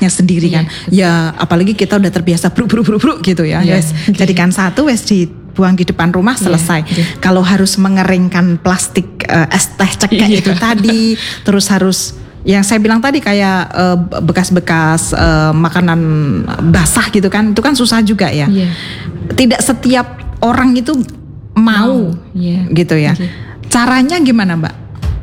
tempatnya sendiri kan. Ya apalagi kita udah terbiasa bruk gitu ya. Yes, jadikan satu wes dibuang di depan rumah selesai. Kalau harus mengeringkan plastik es teh cekek itu tadi, terus harus yang saya bilang tadi kayak bekas-bekas makanan basah gitu kan, itu kan susah juga ya. Tidak setiap orang itu mau gitu ya. Caranya gimana Mbak?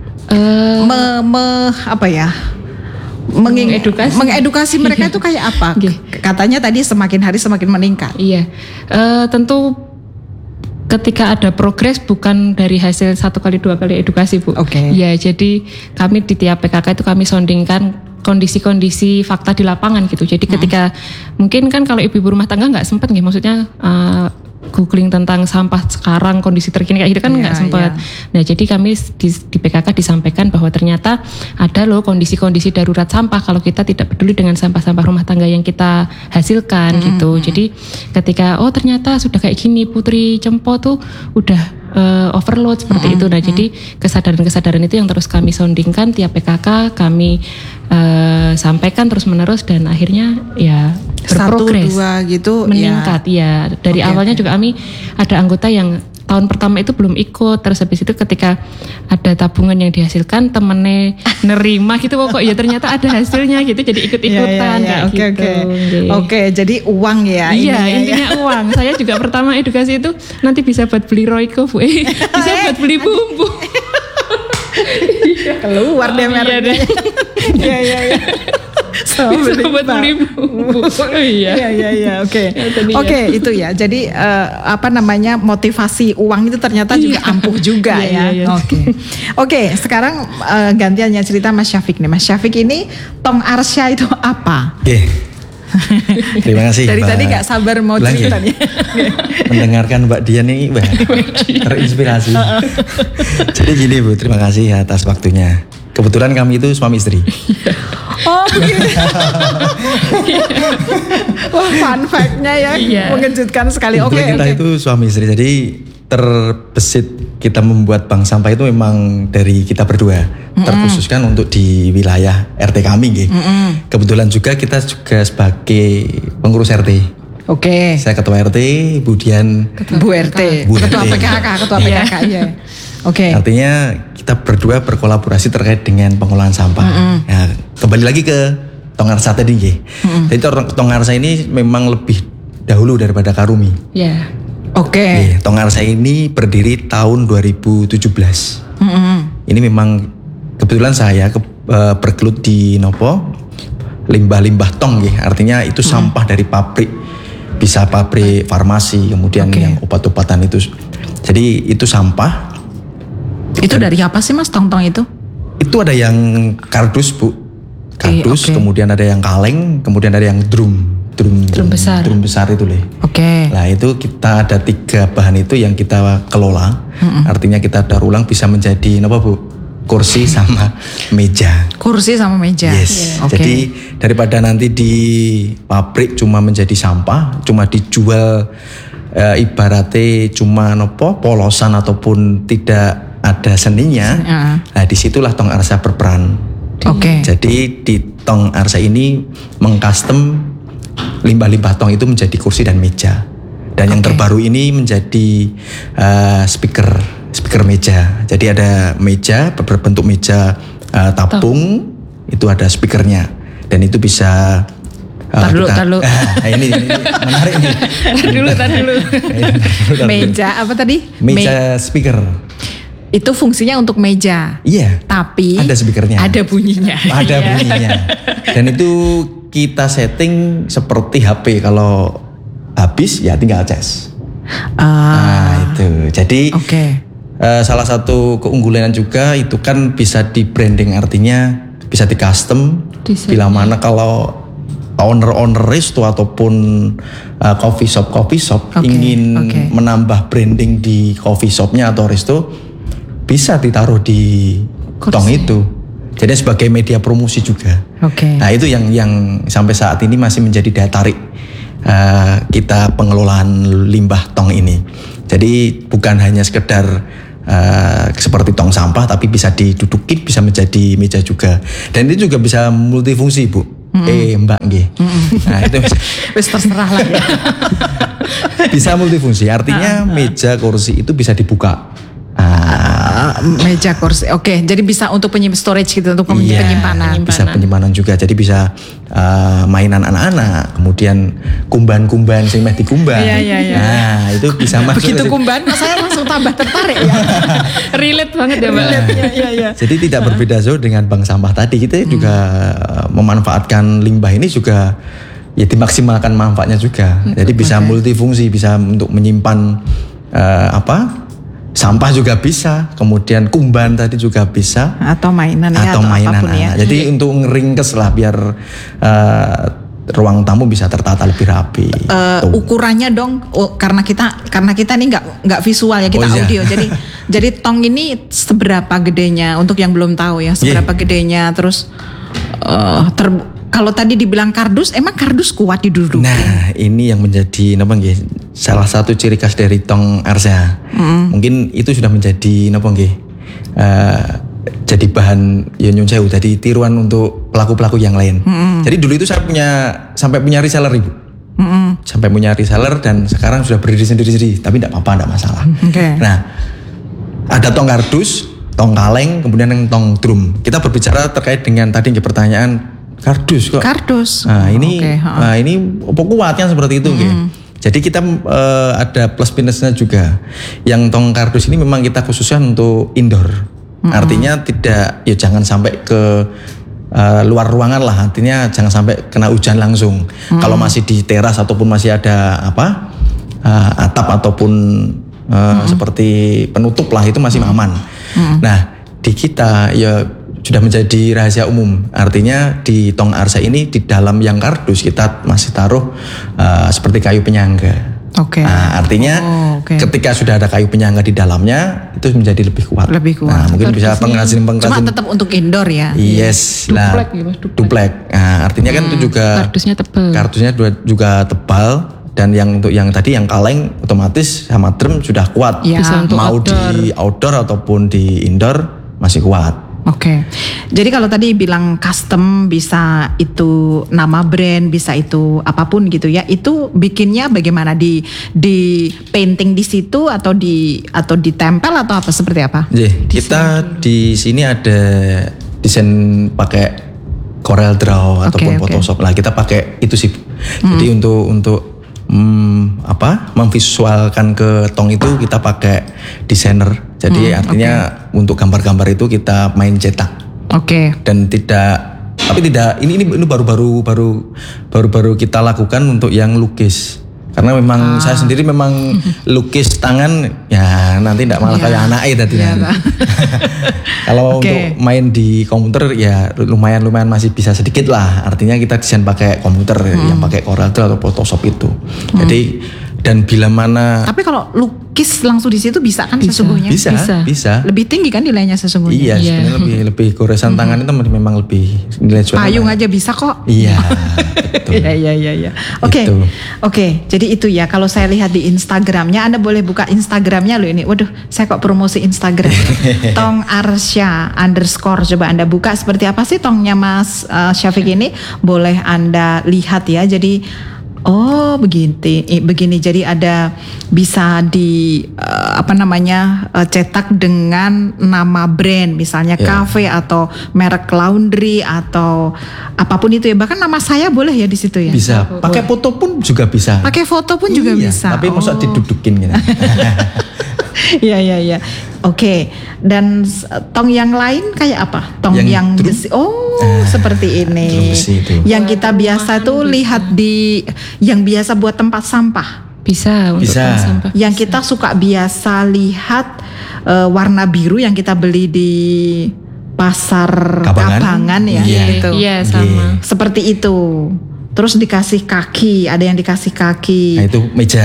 Mengedukasi mereka itu kayak apa? Katanya tadi semakin hari semakin meningkat. Tentu ketika ada progres bukan dari hasil 1 kali 2 kali edukasi Bu. Ya jadi kami di tiap PKK itu kami soundingkan kondisi-kondisi fakta di lapangan gitu. Jadi ketika mungkin kan kalau ibu-ibu rumah tangga nggak sempat nih, maksudnya googling tentang sampah sekarang kondisi terkini kayak gitu kan nggak sempat. Nah jadi kami di PKK disampaikan bahwa ternyata ada loh kondisi-kondisi darurat sampah kalau kita tidak peduli dengan sampah-sampah rumah tangga yang kita hasilkan gitu. Jadi ketika ternyata sudah kayak gini Putri Cempo tuh udah overload seperti itu. Nah jadi kesadaran-kesadaran itu yang terus kami soundingkan tiap PKK kami sampaikan terus menerus dan akhirnya ya berprogres 1, 2 gitu meningkat ya. Dari awalnya juga kami ada anggota yang tahun pertama itu belum ikut, terus habis itu ketika ada tabungan yang dihasilkan temennya nerima gitu kok ya ternyata ada hasilnya gitu jadi ikut-ikutan Oke, jadi uang ya. Intinya uang. Saya juga pertama edukasi itu nanti bisa buat beli Royco Bu. Bisa buat beli bumbu. Keluar deh mereknya. Buat beli bumbu. Oke, itu ya. Jadi motivasi uang itu ternyata juga ampuh juga ya. Oke, sekarang gantiannya cerita Mas Syafiq nih. Mas Syafiq ini Tong Arsya itu apa? Terima kasih. Dari tadi gak sabar mau cerita nih. Mendengarkan Mbak Dian ini terinspirasi. Jadi gini Bu, terima kasih atas waktunya. Kebetulan kami itu suami istri. Oh begitu. Wah fun fact-nya ya mengejutkan sekali. Kita itu suami istri, jadi terbesit kita membuat bank sampah itu memang dari kita berdua, terkhususkan untuk di wilayah RT kami. Kebetulan juga kita juga sebagai pengurus RT. Saya ketua RT, Bu Dian Bu RT, ketua PKK ya. Artinya kita berdua berkolaborasi terkait dengan pengolahan sampah. Nah, kembali lagi ke Tong Arsya tadi Jadi Tong Arsya ini memang lebih dahulu daripada Karumi. Tong Arsya ini berdiri tahun 2017. Ini memang kebetulan saya bergelut di limbah-limbah tong artinya itu sampah dari pabrik, bisa pabrik farmasi, kemudian yang obat-obatan itu. Jadi itu sampah. Itu dari apa sih Mas tong-tong itu? Itu ada yang kardus Bu, kemudian ada yang kaleng, kemudian ada yang drum besar itu Nah itu kita ada 3 bahan itu yang kita kelola. Artinya kita daur ulang bisa menjadi Bu? Kursi sama meja. Jadi daripada nanti di pabrik cuma menjadi sampah, cuma dijual ibaratnya cuma polosan ataupun tidak ada seninya. Nah disitulah Tong Arsya berperan. Jadi di Tong Arsya ini mengcustom limbah-limbah tong itu menjadi kursi dan meja. Dan yang terbaru ini menjadi speaker meja. Jadi ada meja berbentuk meja tabung, itu ada speakernya. Dan itu bisa ini menarik nih. Tar dulu. Meja apa tadi? Meja speaker. Itu fungsinya untuk meja. Tapi ada speakernya. Ada bunyinya. Dan itu kita setting seperti HP, kalau habis ya tinggal cas. Nah itu. Jadi salah satu keunggulan juga itu kan bisa di branding, artinya bisa di custom. Bila mana kalau owner resto ataupun coffee shop ingin menambah branding di coffee shopnya atau resto, bisa ditaruh di tong itu. Jadi sebagai media promosi juga. Nah itu yang sampai saat ini masih menjadi daya tarik kita pengelolaan limbah tong ini. Jadi bukan hanya sekedar seperti tong sampah, tapi bisa didudukin, bisa menjadi meja juga. Dan itu juga bisa multifungsi Bu. Mbak nggih. Nah, itu wis terserah lah ya. Bisa multifungsi, artinya meja kursi itu bisa dibuka. Meja kursi, oke. Jadi bisa untuk storage gitu, untuk penyimpanan. Bisa penyimpanan juga. Jadi bisa mainan anak-anak, kemudian kumban-kumban sing meh dikumban. Nah, itu bisa masuk. Begitu kumban, saya langsung tambah tertarik ya. Relate banget ya, Mbak. Jadi tidak berbeda jauh dengan bank sampah tadi. Kita juga memanfaatkan limbah ini juga ya dimaksimalkan manfaatnya juga. Jadi bisa multifungsi, bisa untuk menyimpan sampah juga bisa, kemudian kumban tadi juga bisa, atau mainan atau mainan apapun ya. Jadi untuk ngeringkes lah biar ruang tamu bisa tertata lebih rapi. Ukurannya dong, karena kita nih nggak visual ya, kita audio. Jadi tong ini seberapa gedenya untuk yang belum tahu ya, seberapa gedenya, terus kalau tadi dibilang kardus, emang kardus kuat didudukin? Nah, ini yang menjadi salah satu ciri khas dari tong Arsya. Mungkin itu sudah menjadi jadi bahan ya nyun sewu, jadi tiruan untuk pelaku-pelaku yang lain. Jadi dulu itu saya sampai punya reseller, Ibu. Sampai punya reseller dan sekarang sudah berdiri sendiri-sendiri, tapi tidak apa-apa, tidak masalah. Nah, ada tong kardus, tong kaleng, kemudian yang tong drum. Kita berbicara terkait dengan tadi pertanyaan kardus kok. Kardus. Nah, ini apa kuatnya seperti itu Jadi kita ada plus minusnya juga. Yang tong kardus ini memang kita khususkan untuk indoor. Artinya tidak, ya jangan sampai ke luar ruangan lah. Artinya jangan sampai kena hujan langsung. Kalau masih di teras ataupun masih ada atap ataupun seperti penutup lah, itu masih aman. Nah, di kita ya sudah menjadi rahasia umum. Artinya di tong Arsya ini di dalam yang kardus kita masih taruh seperti kayu penyangga. Nah, artinya ketika sudah ada kayu penyangga di dalamnya itu menjadi lebih kuat. Nah, mungkin bisa pengrajin. Cuma tetap untuk indoor ya. Yes. Duplek. Nah, artinya kan itu juga kardusnya tebal. Kardusnya juga tebal. Dan untuk yang tadi yang kaleng otomatis sama drum sudah kuat. Bisa untuk mau di outdoor ataupun di indoor masih kuat. Jadi kalau tadi bilang custom, bisa itu nama brand, bisa itu apapun gitu ya. Itu bikinnya bagaimana, di painting di situ atau ditempel atau apa, seperti apa? Kita di sini ada desain pakai Corel Draw ataupun Photoshop lah. Kita pakai itu sih. Jadi untuk memvisualkan ke tong itu kita pakai desainer. Jadi artinya untuk gambar-gambar itu kita main cetak. Dan ini baru kita lakukan untuk yang lukis. Karena memang saya sendiri memang lukis tangan ya nanti tidak malah kayak anak tadi. Kalau untuk main di komputer ya lumayan masih bisa sedikit lah. Artinya kita desain pakai komputer yang pakai Corel Draw atau Photoshop itu. Jadi dan bila mana. Tapi kalau lukis langsung di situ bisa kan sesungguhnya? Bisa. Lebih tinggi kan nilainya sesungguhnya? Iya, sebenarnya lebih goresan tangan itu memang lebih nilai jual. Payung aja bisa kok. Iya, betul. Iya. Oke. Jadi itu ya, kalau saya lihat di Instagramnya, Anda boleh buka Instagramnya loh ini. Waduh, saya kok promosi Instagram. Tong Arsya _ coba Anda buka seperti apa sih tongnya Mas Syafiq ini. Boleh Anda lihat ya. Jadi begini. Jadi ada bisa di cetak dengan nama brand, misalnya cafe atau merek laundry atau apapun itu ya. Bahkan nama saya boleh ya di situ ya. Bisa. Pakai foto pun juga bisa. Pakai foto pun juga bisa. Tapi masa didudukin gitu. Iya. Oke. Dan tong yang lain kayak apa? Tong yang besi. Seperti ini. Yang kita biasa tuh lihat di yang biasa buat tempat sampah. Bisa untuk tempat sampah. Yang kita suka biasa lihat warna biru yang kita beli di pasar Kabangan ya gitu. Iya, sama. Seperti itu. Terus dikasih kaki, ada yang dikasih kaki. Nah, itu meja.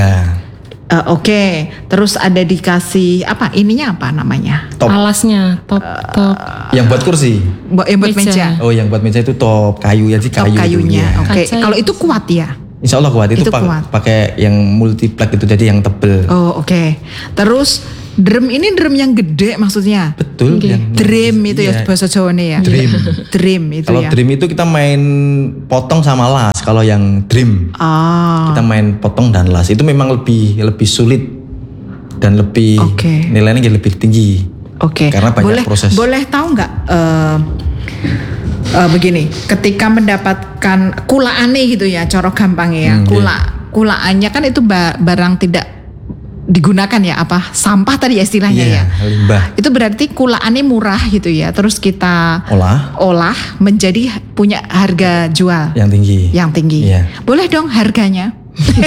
Terus ada dikasih apa? Ininya apa namanya? Top. Alasnya top. Yang buat kursi. Yang buat meja. Yang buat meja itu top kayu ya, top kayunya. Kalau itu kuat ya? Insya Allah kuat. Itu pakai yang multiplek itu, jadi yang tebel. Terus Drum ini drum yang gede maksudnya? Betul. Drum itu ya bahasa Jawanya ya? Drum itu kalau ya? Kalau drum itu kita main potong sama las. Kalau yang drum kita main potong dan las. Itu memang lebih sulit dan lebih nilainya lebih tinggi. Karena banyak proses. Boleh tahu nggak begini, ketika mendapatkan kulaane gitu ya, coro gampangnya ya, kulaannya kan itu barang tidak digunakan ya, sampah tadi ya istilahnya ya. Limbah. Itu berarti kulaannya murah gitu ya. Terus kita olah menjadi punya harga jual yang tinggi. Iya. Boleh dong harganya?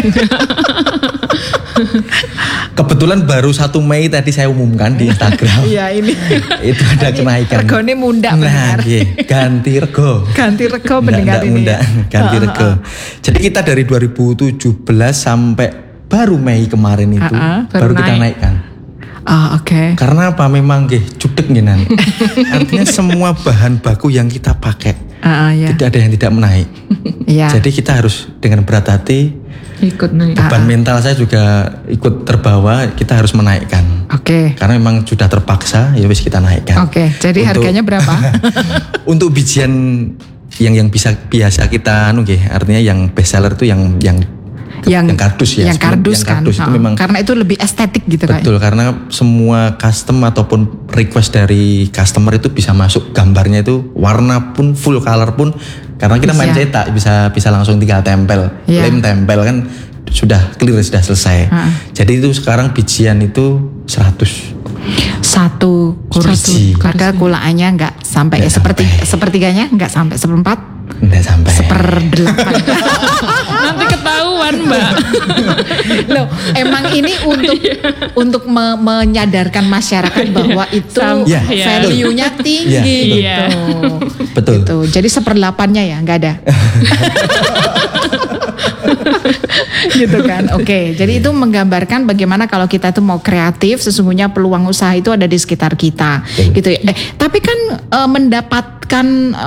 Kebetulan baru 1 Mei tadi saya umumkan di Instagram. Iya ini. Itu ada kenaikan. Regone munda mendengar. Ganti rego. Ganti rego mendengar ini. Ganti rego. Jadi kita dari 2017 sampai baru Mei kemarin itu baru kita naikkan. Karena apa? Memang judek ngenan. Artinya semua bahan baku yang kita pakai tidak ada yang tidak menaik. Jadi kita harus dengan berat hati ikut naik. Beban mental saya juga ikut terbawa. Kita harus menaikkan. Karena memang sudah terpaksa, ya wis kita naikkan. Jadi harganya berapa? Untuk bijian yang biasa kita artinya yang best seller itu yang kardus ya. Yang kardus kan. Itu memang karena itu lebih estetik gitu kan. Betul, karena semua custom ataupun request dari customer itu bisa masuk gambarnya itu, warna pun full color pun, karena kita main cetak bisa langsung tinggal tempel, lem tempel kan sudah clear, sudah selesai. Jadi itu sekarang bijian itu 100. Satu kursi. Karena kulaannya enggak sampai sepertiganya, enggak sampai 1/4. Enggak sampai 1/8. Nanti ketahuan Mbak. Loh, emang ini untuk menyadarkan masyarakat bahwa itu value-nya tinggi gitu. Betul. Gitu. Jadi 1/8-nya ya, enggak ada. Gitu kan. Jadi itu menggambarkan bagaimana kalau kita itu mau kreatif, sesungguhnya peluang usaha itu ada di sekitar kita. Gitu ya. Tapi kan mendapatkan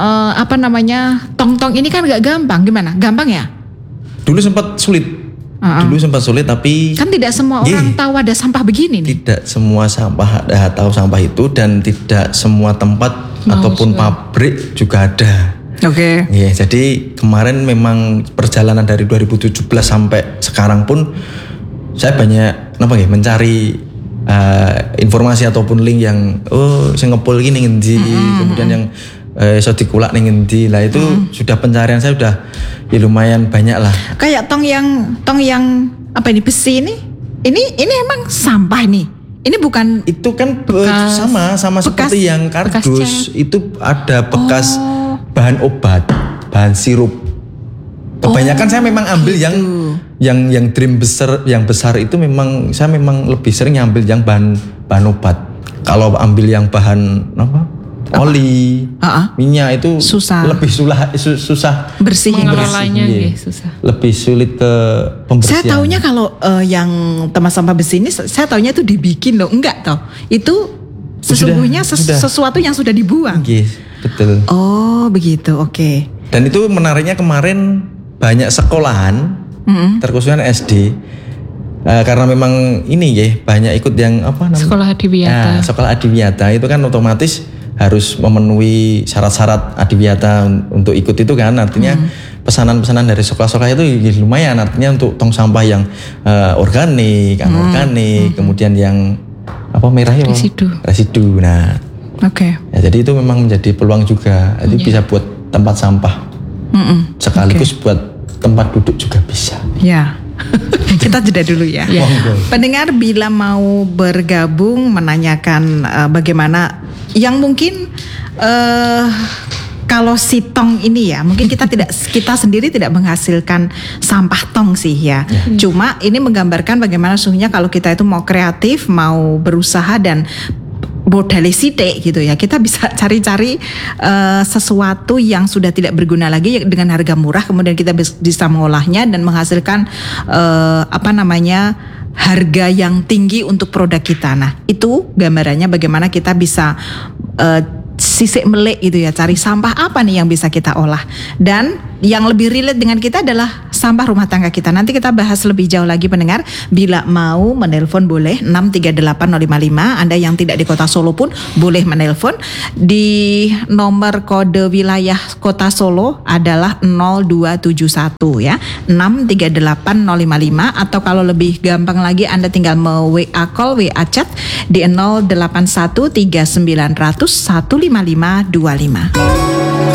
tong-tong ini kan gak gampang. Gimana? Gampang ya? Dulu sempat sulit tapi kan tidak semua orang tahu ada sampah begini nih. Tidak semua sampah tahu sampah itu, dan tidak semua tempat ataupun pabrik juga ada. Jadi kemarin memang perjalanan dari 2017 sampai sekarang pun saya banyak mencari informasi ataupun link yang saya ngepol gini ngendi, kemudian yang iso dikulak ning ngendi. Lah itu sudah pencarian saya sudah lumayan banyak lah. Kayak tong yang besi ini emang sampah nih. Ini bukan, itu kan sama seperti yang kardus itu ada bekas bahan obat, bahan sirup. Kebanyakan saya memang ambil yang dream besar, yang besar itu saya memang lebih sering ngambil yang bahan obat. Kalau ambil yang bahan oli, minyak itu lebih susah mengelolanya, susah. Lebih sulit ke pembersihan. Saya taunya kalau yang tempat sampah besi ini, saya taunya itu dibikin loh, enggak toh? Itu sesungguhnya sesuatu yang sudah dibuang. Betul. Oh begitu, Dan itu menariknya kemarin banyak sekolahan, terkhususnya SD, karena memang ini banyak ikut yang sekolah adiwiyata. Sekolah adiwiyata itu kan otomatis harus memenuhi syarat-syarat adiwiyata untuk ikut itu kan, artinya pesanan-pesanan dari sekolah-sekolah itu lumayan, artinya untuk tong sampah yang organik, anorganik, kemudian yang merah ya residu. Nah, ya, jadi itu memang menjadi peluang juga. Jadi bisa buat tempat sampah, sekaligus buat tempat duduk juga bisa. Ya. Kita jeda dulu ya. Pendengar bila mau bergabung menanyakan bagaimana yang mungkin kalau si tong ini ya, mungkin kita sendiri tidak menghasilkan sampah tong sih ya. Cuma ini menggambarkan bagaimana sesungguhnya kalau kita itu mau kreatif, mau berusaha dan modalnya sidik gitu ya, kita bisa cari-cari sesuatu yang sudah tidak berguna lagi dengan harga murah, kemudian kita bisa mengolahnya dan menghasilkan harga yang tinggi untuk produk kita. Nah itu gambarannya bagaimana kita bisa sisik melek gitu ya, cari sampah apa nih yang bisa kita olah, dan yang lebih relate dengan kita adalah sampah rumah tangga kita. Nanti kita bahas lebih jauh lagi pendengar. Bila mau menelpon boleh 6380555. Anda yang tidak di Kota Solo pun boleh menelpon. Di nomor kode wilayah Kota Solo adalah 0271 ya. 6380555, atau kalau lebih gampang lagi Anda tinggal WA call, WA chat di 081390015525.